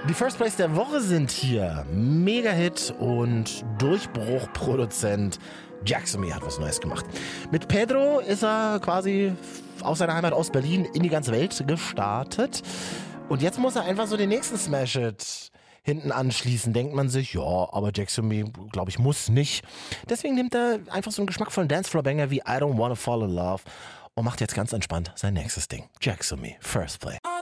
Die First Place der Woche sind hier Mega-Hit und Durchbruchproduzent Jackson hat was Neues gemacht. Mit Pedro ist er quasi aus seiner Heimat aus Berlin in die ganze Welt gestartet. Und jetzt muss er einfach so den nächsten Smash-Hit hinten anschließen. Denkt man sich, ja, aber Jackson, glaube ich, muss nicht. Deswegen nimmt er einfach so einen geschmackvollen Dancefloor-Banger wie I Don't Wanna Fall in Love und macht jetzt ganz entspannt sein nächstes Ding. Jackson, First Play.